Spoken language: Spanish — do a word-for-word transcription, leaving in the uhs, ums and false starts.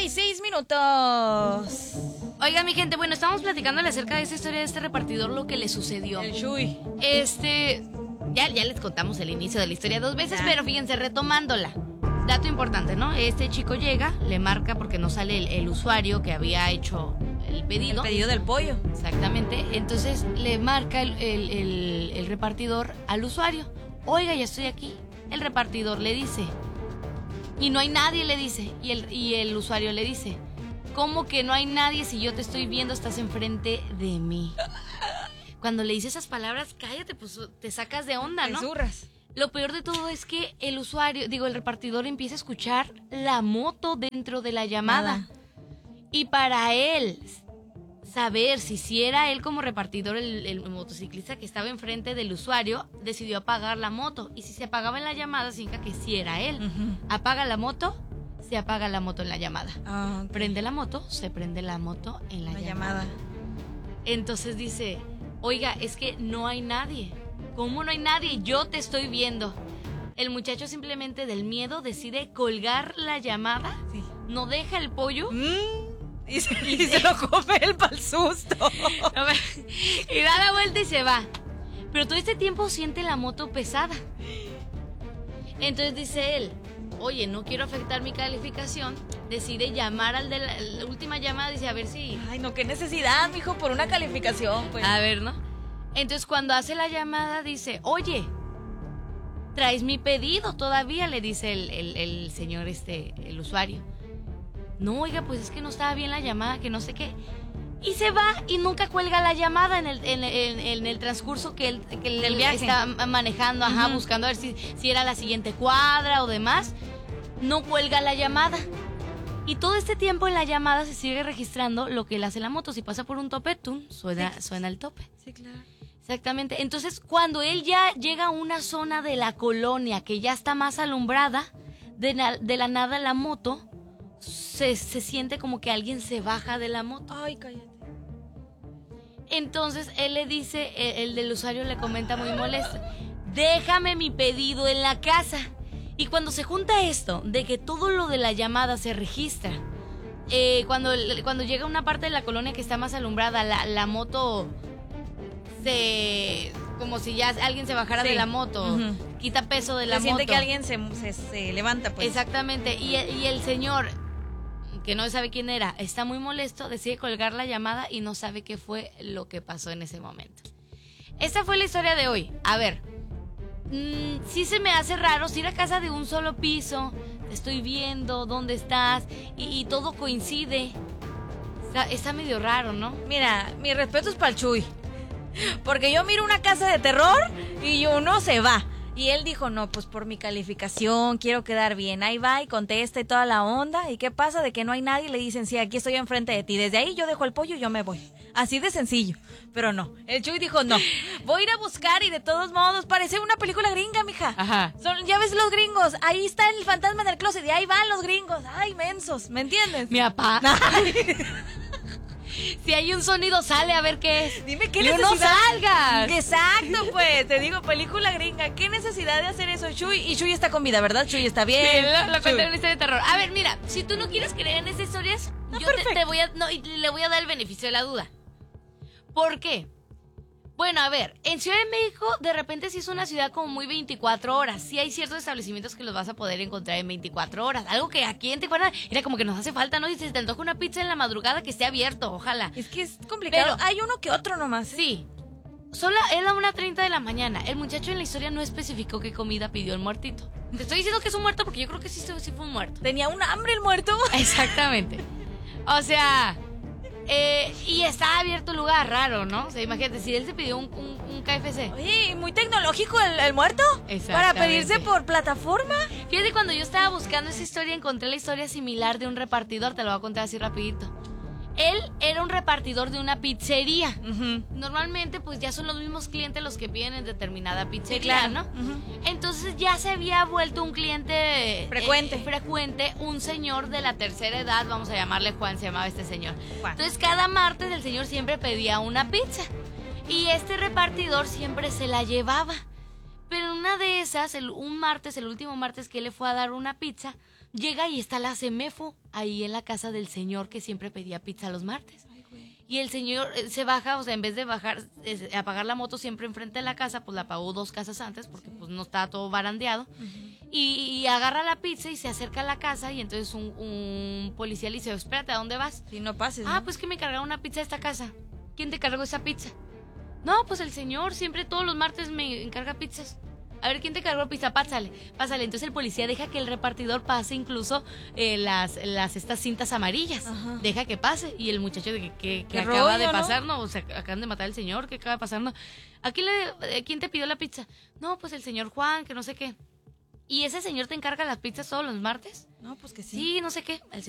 y seis minutos. Oiga, mi gente, bueno, estábamos platicando acerca de esta historia de este repartidor, lo que le sucedió. El Chuy. Este, ya, ya les contamos el inicio de la historia dos veces, ah. pero fíjense, retomándola. Dato importante, ¿no? Este chico llega, le marca porque no sale el, el usuario que había hecho el pedido. El pedido del pollo. Exactamente. Entonces le marca el, el, el, el repartidor al usuario. Oiga, ya estoy aquí. El repartidor le dice. Y no hay nadie, le dice. Y el, y el usuario le dice. ¿Cómo que no hay nadie si yo te estoy viendo, estás enfrente de mí? Cuando le dice esas palabras, cállate, pues te sacas de onda, ¿no? Te zurras. Lo peor de todo es que el usuario, digo, el repartidor empieza a escuchar la moto dentro de la llamada. Nada. Y para él saber si sí era él como repartidor, el, el motociclista que estaba enfrente del usuario, decidió apagar la moto. Y si se apagaba en la llamada, significa que sí era él. Uh-huh. Apaga la moto, se apaga la moto en la llamada. Uh, okay. Prende la moto, se prende la moto en la, la llamada. llamada. Entonces dice, oiga, es que no hay nadie. ¿Cómo no hay nadie? Yo te estoy viendo. El muchacho simplemente del miedo decide colgar la llamada, sí. no deja el pollo mm, y, se, y, y se, se lo come él para el susto. Y da la vuelta y se va. Pero todo este tiempo siente la moto pesada. Entonces dice él, oye, no quiero afectar mi calificación. Decide llamar al de la, la última llamada, dice, a ver si... Ay, no, qué necesidad, mijo, por una calificación, pues. A ver, ¿no? Entonces cuando hace la llamada dice, oye, ¿traes mi pedido todavía? Le dice el, el, el señor, este, el usuario. No, oiga, pues es que no estaba bien la llamada, que no sé qué. Y se va y nunca cuelga la llamada en el, en, en, en el transcurso que él, que él está manejando, ajá, uh-huh. buscando a ver si, si era la siguiente cuadra o demás. No cuelga la llamada. Y todo este tiempo en la llamada se sigue registrando lo que él hace en la moto. Si pasa por un tope, tum, suena, sí. suena el tope. Sí, claro. Exactamente. Entonces, cuando él ya llega a una zona de la colonia que ya está más alumbrada, de, na, de la nada la moto se, se siente como que alguien se baja de la moto. Ay, cállate. Entonces, él le dice, el, el del usuario le comenta muy molesto, déjame mi pedido en la casa. Y cuando se junta esto, de que todo lo de la llamada se registra, eh, cuando, cuando llega a una parte de la colonia que está más alumbrada, la, la moto... Se, como si ya alguien se bajara sí. de la moto, uh-huh. quita peso de la se moto. Siente que alguien se, se, se levanta, pues. Exactamente, y, y el señor, que no sabe quién era, está muy molesto, decide colgar la llamada y no sabe qué fue lo que pasó en ese momento. Esta fue la historia de hoy. A ver, mmm, sí se me hace raro, si ir a casa de un solo piso, te estoy viendo, dónde estás, y, y todo coincide. Está, está medio raro, ¿no? Mira, mi respeto es para el Chuy. Porque yo miro una casa de terror y uno se va. Y él dijo, no, pues por mi calificación, quiero quedar bien. Ahí va y contesta y toda la onda. ¿Y qué pasa? De que no hay nadie, le dicen, sí, aquí estoy enfrente de ti. Desde ahí yo dejo el pollo y yo me voy. Así de sencillo. Pero no, el Chuy dijo, no, voy a ir a buscar y de todos modos, parece una película gringa, mija. Ajá. Son, ya ves los gringos, ahí está el fantasma en el closet y ahí van los gringos. Ay, mensos, ¿me entiendes? Mi papá. Si hay un sonido, sale a ver qué es. Dime qué necesidad. No salgas. Exacto, pues. Te digo, película gringa. ¿Qué necesidad de hacer eso, Chuy? Y Chuy está con vida, ¿verdad? Chuy está bien. Sí, lo, lo cuento en una historia de terror. A ver, mira, si tú no quieres creer en esas historias, no, yo te, te voy a, no, le voy a dar el beneficio de la duda. ¿Por qué? Bueno, a ver, en Ciudad de México de repente sí es una ciudad como muy veinticuatro horas. Sí hay ciertos establecimientos que los vas a poder encontrar en veinticuatro horas. Algo que aquí en Tijuana era como que nos hace falta, ¿no? Y si te antoja una pizza en la madrugada, que esté abierto, ojalá. Es que es complicado. Pero hay uno que otro nomás. Sí. Solo era una treinta de la mañana. El muchacho en la historia no especificó qué comida pidió el muertito. Te estoy diciendo que es un muerto porque yo creo que sí, sí fue un muerto. ¿Tenía un hambre el muerto? Exactamente. O sea... Eh, y está abierto el lugar, raro, ¿no? O sea, imagínate, si él se pidió un, un, un K F C. Oye, muy tecnológico el, el muerto. Para pedirse por plataforma. Fíjate, cuando yo estaba buscando esa historia, encontré la historia similar de un repartidor. Te lo voy a contar así rapidito. Él era un repartidor de una pizzería. Uh-huh. Normalmente, pues ya son los mismos clientes los que piden en determinada pizzería, sí, claro, ¿no? Uh-huh. Entonces ya se había vuelto un cliente frecuente. Eh, frecuente, un señor de la tercera edad, vamos a llamarle Juan, se llamaba este señor. Juan. Entonces cada martes el señor siempre pedía una pizza y este repartidor siempre se la llevaba. Pero en una de esas, el, un martes, el último martes que él le fue a dar una pizza, Llega y está la Semefo ahí en la casa del señor que siempre pedía pizza los martes. Y el señor eh, se baja, o sea, en vez de bajar, eh, apagar la moto siempre enfrente de la casa, pues la apagó dos casas antes porque pues no estaba todo barandeado. Uh-huh. y, y agarra la pizza y se acerca a la casa y entonces un, un policía le dice, espérate, ¿a dónde vas? Si no pases, Ah, ¿no? pues que me cargaron una pizza de esta casa. ¿Quién te cargó esa pizza? No, pues el señor siempre todos los martes me encarga pizzas. A ver, ¿quién te cargó pizza? Pásale, pásale. Entonces el policía deja que el repartidor pase incluso eh, las, las estas cintas amarillas. Ajá. Deja que pase. Y el muchacho de que, que, que acaba rollo, de pasar, ¿no? ¿no? O sea, acaban de matar al señor, ¿qué acaba de pasar? ¿No? ¿A quién, le, ¿Quién te pidió la pizza? No, pues el señor Juan, que no sé qué. ¿Y ese señor te encarga las pizzas todos los martes? No, pues que sí. Sí, no sé qué. El